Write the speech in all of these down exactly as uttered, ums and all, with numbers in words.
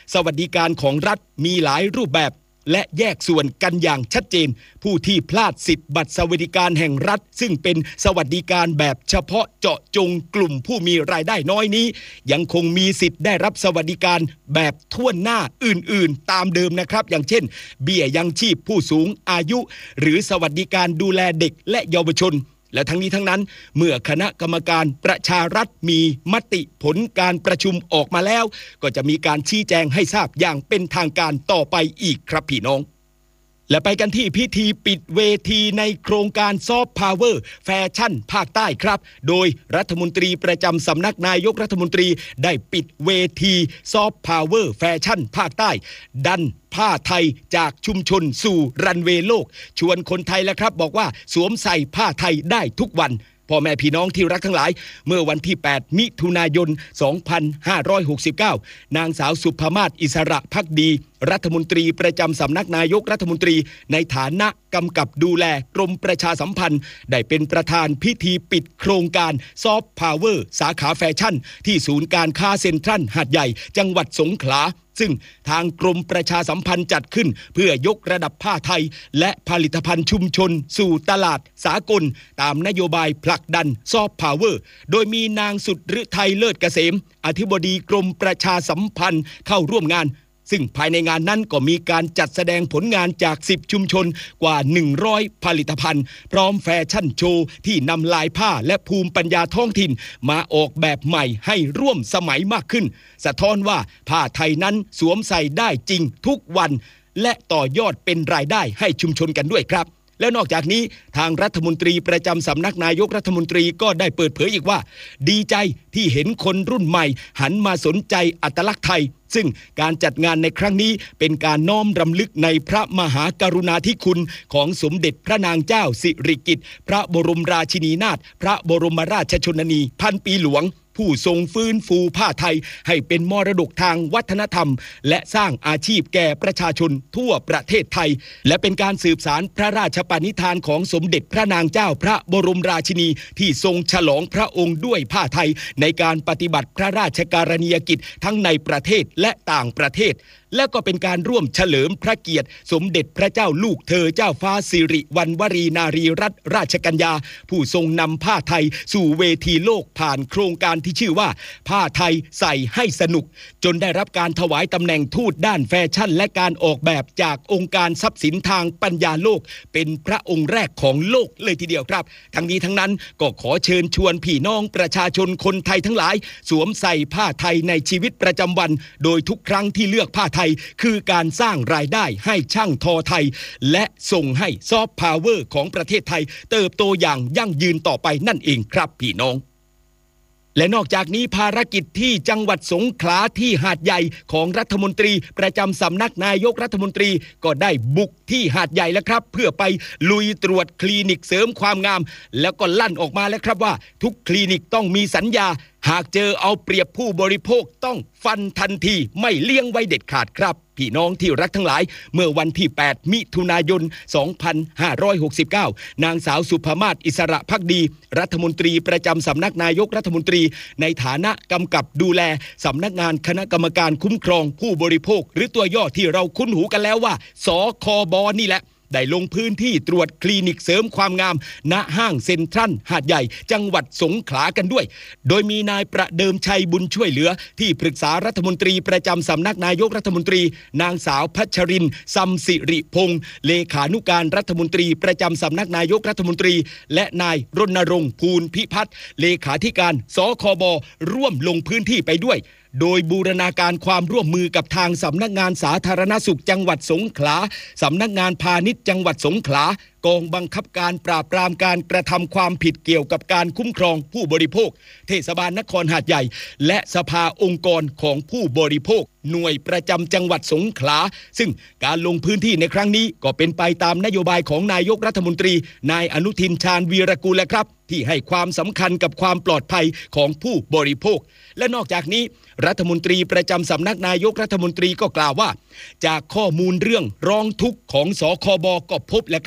สวัสดิการของรัฐมีหลายรูปแบบและแยกส่วนกันอย่างชัดเจนผู้ที่พลาดสิทธิ์บัตรสวัสดิการแห่งรัฐซึ่งเป็นสวัสดิการแบบเฉพาะเจาะจงกลุ่มผู้มีรายได้น้อยนี้ยังคงมีสิทธิ์ได้รับสวัสดิการแบบทั่วหน้าอื่นๆตามเดิมนะครับอย่างเช่นเบี้ยยังชีพผู้สูงอายุหรือสวัสดิการดูแลเด็กและเยาวชนและทั้งนี้ทั้งนั้นเมื่อคณะกรรมการประชารัฐมีมติผลการประชุมออกมาแล้วก็จะมีการชี้แจงให้ทราบอย่างเป็นทางการต่อไปอีกครับพี่น้องและไปกันที่พิธีปิดเวทีในโครงการซอฟต์พาวเวอร์แฟชั่นภาคใต้ครับโดยรัฐมนตรีประจำสำนักนายกรัฐมนตรีได้ปิดเวทีซอฟต์พาวเวอร์แฟชั่นภาคใต้ดันผ้าไทยจากชุมชนสู่รันเวย์โลกชวนคนไทยแล้วครับบอกว่าสวมใส่ผ้าไทยได้ทุกวันพ่อแม่พี่น้องที่รักทั้งหลายเมื่อวันที่แปดมิถุนายนสองพันห้าร้อยหกสิบเก้านางสาวสุภมาศอิสระภักดีรัฐมนตรีประจำสำนักนายกรัฐมนตรีในฐานะกำกับดูแลกรมประชาสัมพันธ์ได้เป็นประธานพิธีปิดโครงการซอฟต์พาวเวอร์สาขาแฟชั่นที่ศูนย์การค้าเซ็นทรัลหาดใหญ่จังหวัดสงขลาซึ่งทางกรมประชาสัมพันธ์จัดขึ้นเพื่อยกระดับผ้าไทยและผลิตภัณฑ์ชุมชนสู่ตลาดสากลตามนโยบายผลักดันซอฟต์พาวเวอร์โดยมีนางสุดฤทัยเลิศเกษมอธิบดีกรมประชาสัมพันธ์เข้าร่วมงานซึ่งภายในงานนั้นก็มีการจัดแสดงผลงานจากสิบชุมชนกว่าหนึ่งร้อยผลิตภัณฑ์พร้อมแฟชั่นโชว์ที่นำลายผ้าและภูมิปัญญาท้องถิ่นมาออกแบบใหม่ให้ร่วมสมัยมากขึ้นสะท้อนว่าผ้าไทยนั้นสวมใส่ได้จริงทุกวันและต่อยอดเป็นรายได้ให้ชุมชนกันด้วยครับแล้วนอกจากนี้ทางรัฐมนตรีประจำสำนักนายกรัฐมนตรีก็ได้เปิดเผยอีกว่าดีใจที่เห็นคนรุ่นใหม่หันมาสนใจอัตลักษณ์ไทยซึ่งการจัดงานในครั้งนี้เป็นการน้อมรำลึกในพระมหากรุณาธิคุณของสมเด็จพระนางเจ้าสิริกิติ์พระบรมราชินีนาถพระบรมราชชนนีพันปีหลวงผู้ทรงฟื้นฟูผ้าไทยให้เป็นมรดกทางวัฒนธรรมและสร้างอาชีพแก่ประชาชนทั่วประเทศไทยและเป็นการสืบสานพระราชปณิธานของสมเด็จพระนางเจ้าพระบรมราชินีที่ทรงฉลองพระองค์ด้วยผ้าไทยในการปฏิบัติพระราชการณียกิจทั้งในประเทศและต่างประเทศและก็เป็นการร่วมเฉลิมพระเกียรติสมเด็จพระเจ้าลูกเธอเจ้าฟ้าสิริวัณวรีนารีรัตนราชกัญญาผู้ทรงนำผ้าไทยสู่เวทีโลกผ่านโครงการที่ชื่อว่าผ้าไทยใส่ให้สนุกจนได้รับการถวายตำแหน่งทูตด้านแฟชั่นและการออกแบบจากองค์การทรัพย์สินทางปัญญาโลกเป็นพระองค์แรกของโลกเลยทีเดียวครับทั้งนี้ทั้งนั้นก็ขอเชิญชวนพี่น้องประชาชนคนไทยทั้งหลายสวมใส่ผ้าไทยในชีวิตประจำวันโดยทุกครั้งที่เลือกผ้าไทยคือการสร้างรายได้ให้ช่างทอไทยและส่งให้ซอฟต์พาวเวอร์ของประเทศไทยเติบโตอย่างยั่งยืนต่อไปนั่นเองครับพี่น้องและนอกจากนี้ภารกิจที่จังหวัดสงขลาที่หาดใหญ่ของรัฐมนตรีประจำสำนักนายกรัฐมนตรีก็ได้บุกที่หาดใหญ่แล้วครับเพื่อไปลุยตรวจคลินิกเสริมความงามแล้วก็ลั่นออกมาแล้วครับว่าทุกคลินิกต้องมีสัญญาหากเจอเอาเปรียบผู้บริโภคต้องฟันทันทีไม่เลี้ยงไว้เด็ดขาดครับพี่น้องที่รักทั้งหลายเมื่อวันที่แปดมิถุนายนสองพันห้าร้อยหกสิบเก้านางสาวสุภมาศอิสระภักดีรัฐมนตรีประจำสำนักนายกรัฐมนตรีในฐานะกำกับดูแลสำนักงานคณะกรรมการคุ้มครองผู้บริโภคหรือตัวย่อที่เราคุ้นหูกันแล้วว่าสคบนี่แหละได้ลงพื้นที่ตรวจคลินิกเสริมความงามณห้างเซ็นทรัลหาดใหญ่จังหวัดสงขลากันด้วยโดยมีนายประเดิมชัยบุญช่วยเหลือที่ปรึกษารัฐมนตรีประจำสำนักนายกรัฐมนตรีนางสาวพัชรินทร์ซัมสิริพงษ์เลขานุการรัฐมนตรีประจำสำนักนายกรัฐมนตรีและนายรณรงค์ภูลพิพัฒน์เลขาธิการสคบร่วมลงพื้นที่ไปด้วยโดยบูรณาการความร่วมมือกับทางสำนักงานสาธารณสุขจังหวัดสงขลาสำนักงานพาณิชย์จังหวัดสงขลากองบังคับการปราบปรามการกระทำความผิดเกี่ยวกับการคุ้มครองผู้บริโภคเทศบาลนครหาดใหญ่และสภาองค์กรของผู้บริโภคหน่วยประจำจังหวัดสงขลาซึ่งการลงพื้นที่ในครั้งนี้ก็เป็นไปตามนโยบายของนายกรัฐมนตรีนายอนุทินชาญวีรกูลและครับที่ให้ความสำคัญกับความปลอดภัยของผู้บริโภคและนอกจากนี้รัฐมนตรีประจำสำนักนายกรัฐมนตรีก็กล่าวว่าจากข้อมูลเรื่องร้องทุกข์ของสคบก็พบแล้วครับว่า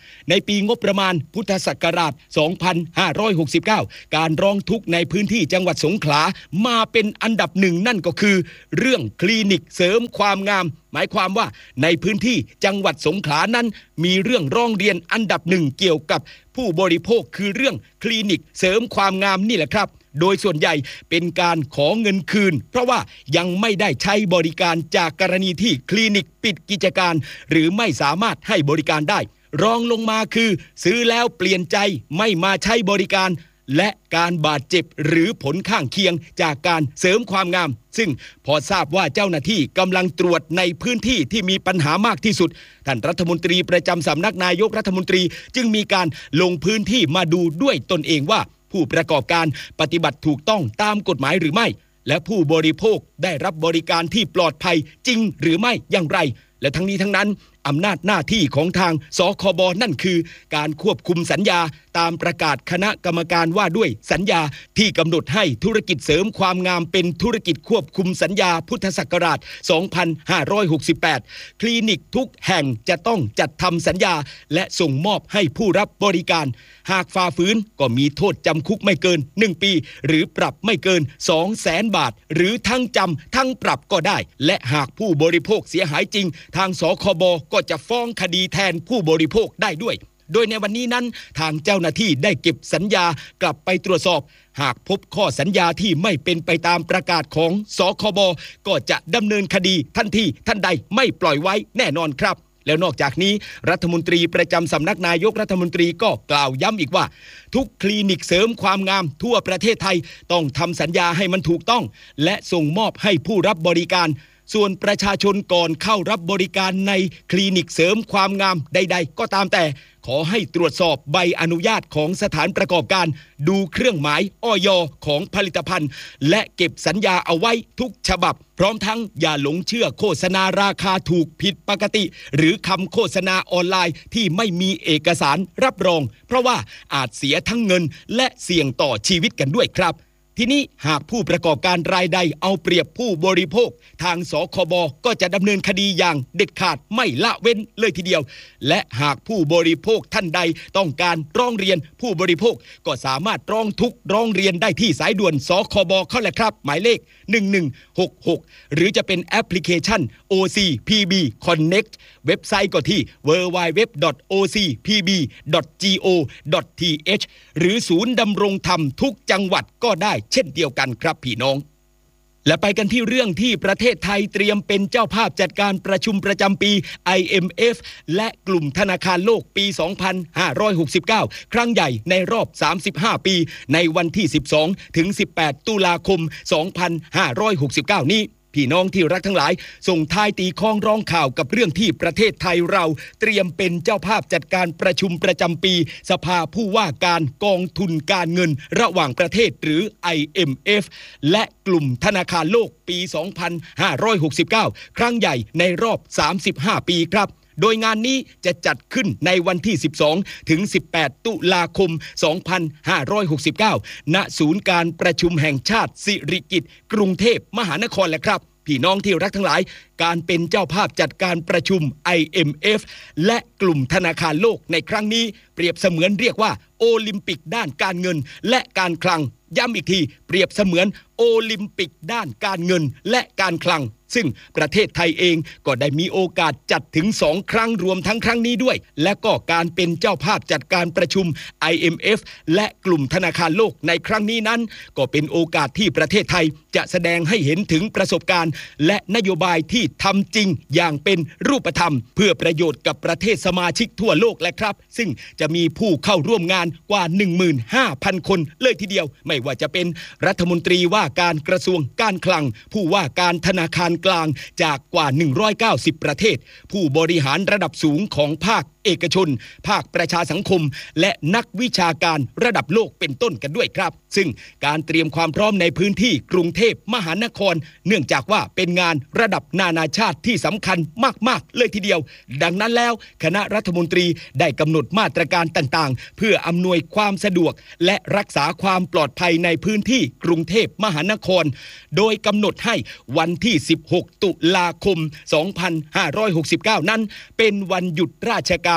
ในปีงบประมาณพุทธศักราช สองพันห้าร้อยหกสิบเก้า การร้องทุกข์ในพื้นที่จังหวัดสงขลามาเป็นอันดับหนึ่งนั่นก็คือเรื่องคลินิกเสริมความงามหมายความว่าในพื้นที่จังหวัดสงขลานั้นมีเรื่องร้องเรียนอันดับหนึ่งเกี่ยวกับผู้บริโภคคือเรื่องคลินิกเสริมความงามนี่แหละครับโดยส่วนใหญ่เป็นการขอเงินคืนเพราะว่ายังไม่ได้ใช้บริการจากกรณีที่คลินิกปิดกิจการหรือไม่สามารถให้บริการได้รองลงมาคือซื้อแล้วเปลี่ยนใจไม่มาใช้บริการและการบาดเจ็บหรือผลข้างเคียงจากการเสริมความงามซึ่งพอทราบว่าเจ้าหน้าที่กำลังตรวจในพื้นที่ที่มีปัญหามากที่สุดท่านรัฐมนตรีประจำสำนักนายกรัฐมนตรีจึงมีการลงพื้นที่มาดูด้วยตนเองว่าผู้ประกอบการปฏิบัติถูกต้องตามกฎหมายหรือไม่และผู้บริโภคได้รับบริการที่ปลอดภัยจริงหรือไม่อย่างไรและทั้งนี้ทั้งนั้นอำนาจหน้าที่ของทางสคบนั่นคือการควบคุมสัญญาตามประกาศคณะกรรมการว่าด้วยสัญญาที่กำหนดให้ธุรกิจเสริมความงามเป็นธุรกิจควบคุมสัญญาพุทธศักราช สองพันห้าร้อยหกสิบแปด คลินิกทุกแห่งจะต้องจัดทำสัญญาและส่งมอบให้ผู้รับบริการหากฝ่าฝืนก็มีโทษจำคุกไม่เกินหนึ่งปีหรือปรับไม่เกิน สองแสน บาทหรือทั้งจำทั้งปรับก็ได้และหากผู้บริโภคเสียหายจริงทางสคบก็จะฟ้องคดีแทนผู้บริโภคได้ด้วยโดยในวันนี้นั้นทางเจ้าหน้าที่ได้เก็บสัญญากลับไปตรวจสอบหากพบข้อสัญญาที่ไม่เป็นไปตามประกาศของสคบก็จะดำเนินคดีทันทีทันใดไม่ปล่อยไว้แน่นอนครับแล้วนอกจากนี้รัฐมนตรีประจำสำนักนายกรัฐมนตรีก็กล่าวย้ำอีกว่าทุกคลินิกเสริมความงามทั่วประเทศไทยต้องทำสัญญาให้มันถูกต้องและส่งมอบให้ผู้รับบริการส่วนประชาชนก่อนเข้ารับบริการในคลินิกเสริมความงามใดๆก็ตามแต่ขอให้ตรวจสอบใบอนุญาตของสถานประกอบการดูเครื่องหมายอย.ของผลิตภัณฑ์และเก็บสัญญาเอาไว้ทุกฉบับพร้อมทั้งอย่าหลงเชื่อโฆษณาราคาถูกผิดปกติหรือคำโฆษณาออนไลน์ที่ไม่มีเอกสารรับรองเพราะว่าอาจเสียทั้งเงินและเสี่ยงต่อชีวิตกันด้วยครับทีนี้หากผู้ประกอบการรายใดเอาเปรียบผู้บริโภคทางสคบก็จะดำเนินคดีอย่างเด็ดขาดไม่ละเว้นเลยทีเดียวและหากผู้บริโภคท่านใดต้องการร้องเรียนผู้บริโภคก็สามารถร้องทุกข์ร้องเรียนได้ที่สายด่วนสคบเข้าแหละครับหมายเลขหนึ่งหนึ่งหกหกหรือจะเป็นแอปพลิเคชัน โอ ซี พี บี Connect เว็บไซต์ก็ที่ ดับเบิลยู ดับเบิลยู ดับเบิลยู ดอท โอ ซี พี บี ดอท จี โอ ดอท ที เอช หรือศูนย์ดำรงธรรมทุกจังหวัดก็ได้เช่นเดียวกันครับพี่น้องและไปกันที่เรื่องที่ประเทศไทยเตรียมเป็นเจ้าภาพจัดการประชุมประจำปี ไอ เอ็ม เอฟ และกลุ่มธนาคารโลกปี สองพันห้าร้อยหกสิบเก้า ครั้งใหญ่ในรอบ สามสิบห้า ปีในวันที่ สิบสอง ถึง สิบแปด ตุลาคม สองพันห้าร้อยหกสิบเก้า นี้พี่น้องที่รักทั้งหลายส่งท้ายตีข้องร้องข่าวกับเรื่องที่ประเทศไทยเราเตรียมเป็นเจ้าภาพจัดการประชุมประจำปีสภาผู้ว่าการกองทุนการเงินระหว่างประเทศหรือ ไอ เอ็ม เอฟ และกลุ่มธนาคารโลกปี สองพันห้าร้อยหกสิบเก้า ครั้งใหญ่ในรอบ สามสิบห้า ปีครับโดยงานนี้จะจัดขึ้นในวันที่ สิบสอง ถึง สิบแปด ตุลาคม สองพันห้าร้อยหกสิบเก้า ณ ศูนย์การประชุมแห่งชาติสิริกิติ์กรุงเทพมหานครแหละครับพี่น้องที่รักทั้งหลายการเป็นเจ้าภาพจัดการประชุม ไอ เอ็ม เอฟ และกลุ่มธนาคารโลกในครั้งนี้เปรียบเสมือนเรียกว่าโอลิมปิกด้านการเงินและการคลังย้ำอีกทีเปรียบเสมือนโอลิมปิกด้านการเงินและการคลังซึ่งประเทศไทยเองก็ได้มีโอกาสจัดถึงสองครั้งรวมทั้งครั้งนี้ด้วยและก็การเป็นเจ้าภาพจัดการประชุม ไอ เอ็ม เอฟ และกลุ่มธนาคารโลกในครั้งนี้นั้นก็เป็นโอกาสที่ประเทศไทยจะแสดงให้เห็นถึงประสบการณ์และนโยบายที่ทำจริงอย่างเป็นรูปธรรมเพื่อประโยชน์กับประเทศสมาชิกทั่วโลกและครับซึ่งจะมีผู้เข้าร่วมงานกว่า หนึ่งหมื่นห้าพัน คนเลยทีเดียวไม่ว่าจะเป็นรัฐมนตรีว่าการกระทรวงการคลังผู้ว่าการธนาคารกลางจากกว่าหนึ่งร้อยเก้าสิบประเทศผู้บริหารระดับสูงของภาคเอกชนภาคประชาสังคมและนักวิชาการระดับโลกเป็นต้นกันด้วยครับซึ่งการเตรียมความพร้อมในพื้นที่กรุงเทพมหานครเนื่องจากว่าเป็นงานระดับนานาชาติที่สำคัญมากๆเลยทีเดียวดังนั้นแล้วคณะรัฐมนตรีได้กำหนดมาตรการต่างๆเพื่ออำนวยความสะดวกและรักษาความปลอดภัยในพื้นที่กรุงเทพมหานครโดยกำหนดให้วันที่สิบหกตุลาคมสองพันห้าร้อยหกสิบเก้านั้นเป็นวันหยุดราชการ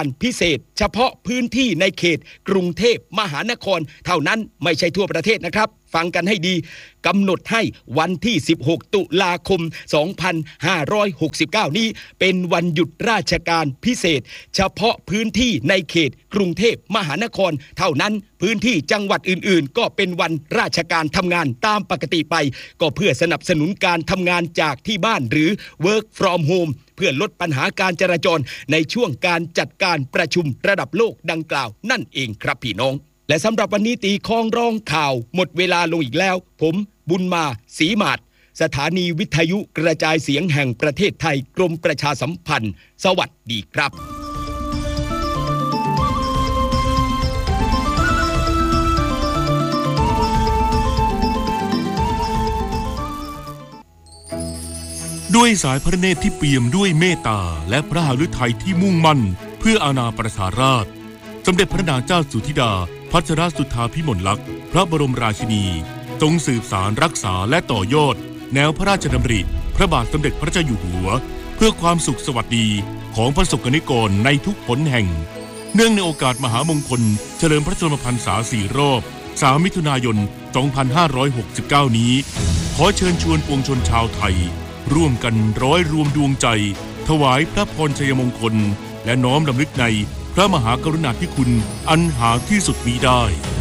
การพิเศษเฉพาะพื้นที่ในเขตกรุงเทพมหานครเท่านั้นไม่ใช่ทั่วประเทศนะครับฟังกันให้ดีกำหนดให้วันที่สิบหกตุลาคมสองพันห้าร้อยหกสิบเก้านี้เป็นวันหยุดราชการพิเศษเฉพาะพื้นที่ในเขตกรุงเทพมหานครเท่านั้นพื้นที่จังหวัดอื่นๆก็เป็นวันราชการทำงานตามปกติไปก็เพื่อสนับสนุนการทำงานจากที่บ้านหรือ work from home เพื่อลดปัญหาการจราจรในช่วงการจัดการประชุมระดับโลกดังกล่าวนั่นเองครับพี่น้องและสำหรับวันนี้ตีคองร้องข่าวหมดเวลาลงอีกแล้วผมบุญมาศรีมาศสถานีวิทยุกระจายเสียงแห่งประเทศไทยกรมประชาสัมพันธ์สวัสดีครับด้วยสายพระเนตรที่เปี่ยมด้วยเมตตาและพระหฤทัยที่มุ่งมั่นเพื่ออาณาประชาราษฎร์สมเด็จพระนางเจ้าสุธิดาพัชรสุทธาภิมลลักษณ์พระบรมราชินีทรงสืบสารรักษาและต่อยอดแนวพระราชดำริพระบาทสมเด็จพระเจ้าอยู่หัวเพื่อความสุขสวัสดีของประสบกนิกรในทุกหนแห่งเนื่องในโอกาสมหามงคลเฉลิมพระชนมพรรษาสี่รอบสามมิถุนายนสองพันห้าร้อยหกสิบเก้านี้ขอเชิญชวนปวงชนชาวไทยร่วมกันร้อยรวมดวงใจถวายพระพรชัยมงคลและน้อมรำลึกในพระมหากรุณาธิคุณอันหาที่สุดมิได้